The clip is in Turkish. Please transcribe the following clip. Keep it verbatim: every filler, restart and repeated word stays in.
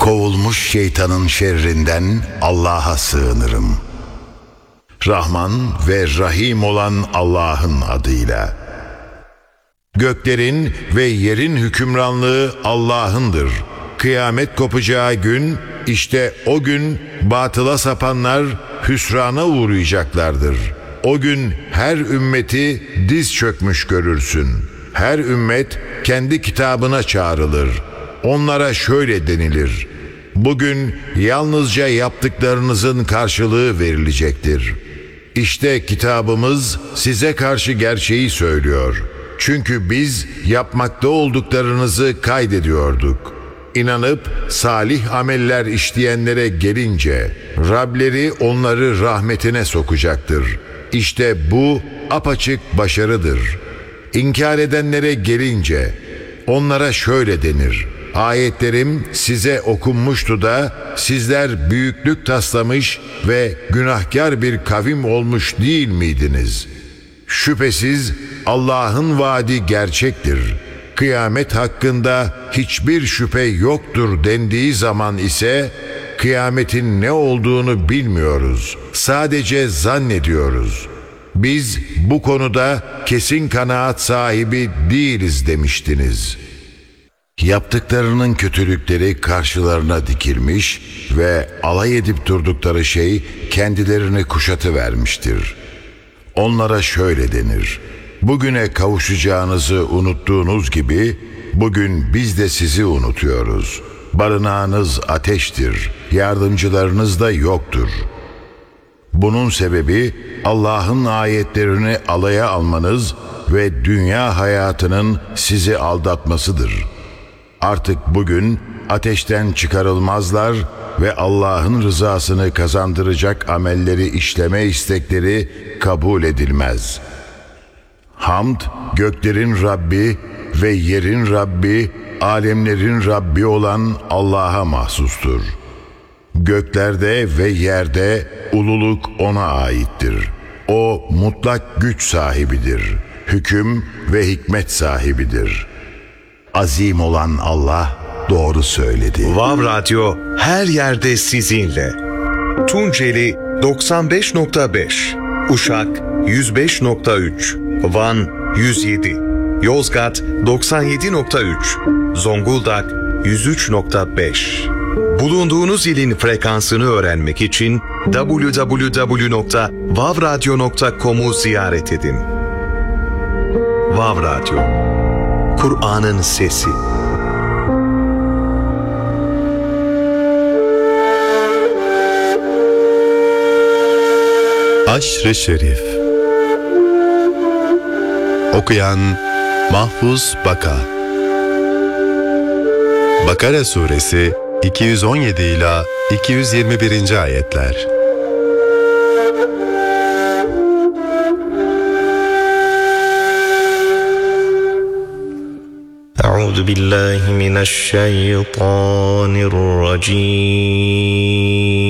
Kovulmuş şeytanın şerrinden Allah'a sığınırım. Rahman ve Rahim olan Allah'ın adıyla. Göklerin ve yerin hükümranlığı Allah'ındır. Kıyamet kopacağı gün, işte o gün batıla sapanlar hüsrana uğrayacaklardır. O gün her ümmeti diz çökmüş görürsün. Her ümmet kendi kitabına çağrılır. Onlara şöyle denilir: bugün yalnızca yaptıklarınızın karşılığı verilecektir. İşte kitabımız size karşı gerçeği söylüyor. Çünkü biz yapmakta olduklarınızı kaydediyorduk. İnanıp salih ameller işleyenlere gelince Rableri onları rahmetine sokacaktır. İşte bu apaçık başarıdır. İnkar edenlere gelince onlara şöyle denir: ayetlerim size okunmuştu da sizler büyüklük taslamış ve günahkar bir kavim olmuş değil miydiniz? Şüphesiz Allah'ın vaadi gerçektir. Kıyamet hakkında hiçbir şüphe yoktur dendiği zaman ise kıyametin ne olduğunu bilmiyoruz. Sadece zannediyoruz. Biz bu konuda kesin kanaat sahibi değiliz demiştiniz. Yaptıklarının kötülükleri karşılarına dikilmiş ve alay edip durdukları şey kendilerini kuşatıvermiştir. Onlara şöyle denir: bugüne kavuşacağınızı unuttuğunuz gibi bugün biz de sizi unutuyoruz. Barınağınız ateştir, yardımcılarınız da yoktur. Bunun sebebi Allah'ın ayetlerini alaya almanız ve dünya hayatının sizi aldatmasıdır. Artık bugün ateşten çıkarılmazlar ve Allah'ın rızasını kazandıracak amelleri işleme istekleri kabul edilmez. Hamd, göklerin Rabbi ve yerin Rabbi, alemlerin Rabbi olan Allah'a mahsustur. Göklerde ve yerde ululuk O'na aittir. O mutlak güç sahibidir. Hüküm ve hikmet sahibidir. Azim olan Allah doğru söyledi. Vav Radyo her yerde sizinle. Tunceli doksan beş nokta beş, Uşak yüz beş nokta üç, Van yüz yedi, Yozgat doksan yedi nokta üç, Zonguldak yüz üç nokta beş. Bulunduğunuz ilin frekansını öğrenmek için double-u double-u double-u nokta vav radyo nokta com'u ziyaret edin. Vav Radyo, Kur'an'ın sesi. Aşr-ı Şerif. Okuyan Mahfuz Baka. Bakara Suresi iki yüz on yedi ila iki yüz yirmi birinci ayetler. Euzu billahi mineşşeytanirracim.